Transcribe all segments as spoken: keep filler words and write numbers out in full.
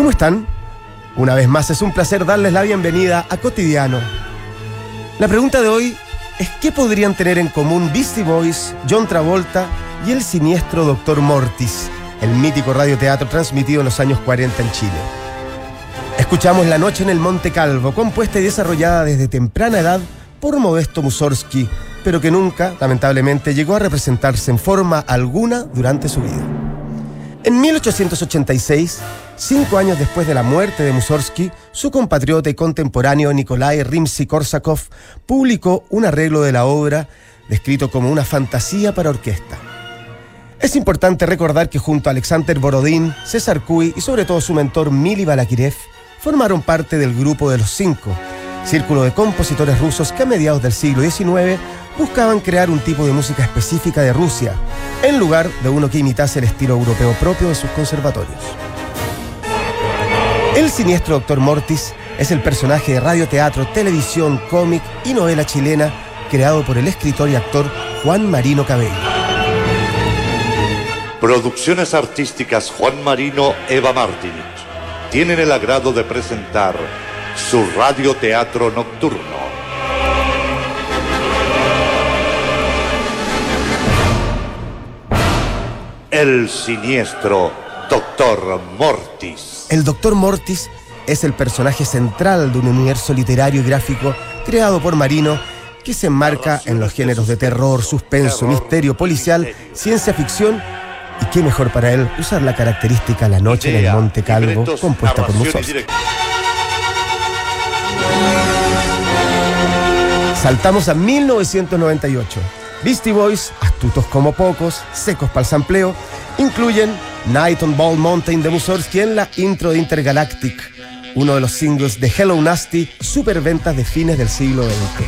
¿Cómo están? Una vez más es un placer darles la bienvenida a Cotidiano. La pregunta de hoy es ¿qué podrían tener en común Beastie Boys, John Travolta y el siniestro doctor Mortis, el mítico radioteatro transmitido en los años cuarenta en Chile? Escuchamos La noche en el Monte Calvo, compuesta y desarrollada desde temprana edad por Modesto Mussorgsky, pero que nunca, lamentablemente, llegó a representarse en forma alguna durante su vida. En mil ochocientos ochenta y seis, cinco años después de la muerte de Mussorgsky, su compatriota y contemporáneo Nikolai Rimsky-Korsakov publicó un arreglo de la obra descrito como una fantasía para orquesta. Es importante recordar que junto a Alexander Borodín, César Cui y sobre todo su mentor Mili Balakirev, formaron parte del Grupo de los Cinco, círculo de compositores rusos que a mediados del siglo diecinueve buscaban crear un tipo de música específica de Rusia, en lugar de uno que imitase el estilo europeo propio de sus conservatorios. El siniestro doctor Mortis es el personaje de radioteatro, televisión, cómic y novela chilena creado por el escritor y actor Juan Marino Cabello. Producciones artísticas Juan Marino, Eva Martinich tienen el agrado de presentar su radioteatro nocturno. El siniestro doctor Mortis. El doctor Mortis es el personaje central de un universo literario y gráfico creado por Marino que se enmarca en los géneros de terror, suspenso, misterio, policial, ciencia ficción. Y qué mejor para él usar la característica La noche en el Monte Calvo, compuesta por Mussorgsky. Saltamos a mil novecientos noventa y ocho. Beastie Boys, astutos como pocos, secos para el sampleo, incluyen Night on Bald Mountain de Mussorgsky en la intro de Intergalactic, uno de los singles de Hello Nasty, superventas de fines del siglo veinte.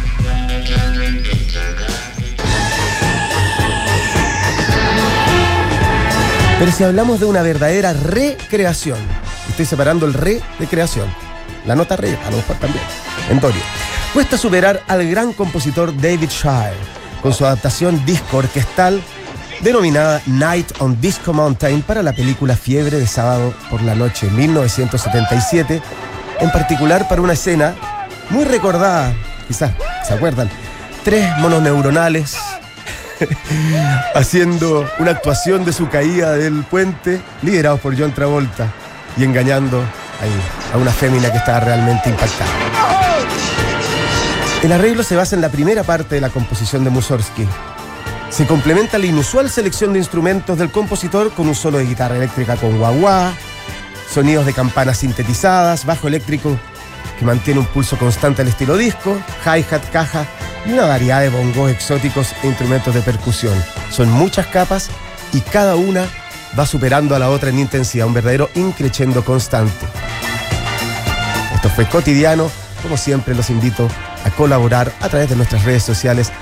Pero si hablamos de una verdadera recreación, estoy separando el re de creación, la nota re, a lo mejor también, en Dorio, cuesta superar al gran compositor David Shire, con su adaptación disco orquestal denominada Night on Disco Mountain para la película Fiebre de sábado por la noche, mil novecientos setenta y siete, en particular para una escena muy recordada, quizás se acuerdan, tres monos neuronales haciendo una actuación de su caída del puente, liderados por John Travolta y engañando ahí a una fémina que estaba realmente impactada. El arreglo se basa en la primera parte de la composición de Mussorgsky. Se complementa la inusual selección de instrumentos del compositor con un solo de guitarra eléctrica con guagua, sonidos de campanas sintetizadas, bajo eléctrico que mantiene un pulso constante al estilo disco, hi-hat, caja y una variedad de bongos exóticos e instrumentos de percusión. Son muchas capas y cada una va superando a la otra en intensidad, un verdadero increchendo constante. Esto fue Cotidiano. Como siempre, los invito a colaborar a través de nuestras redes sociales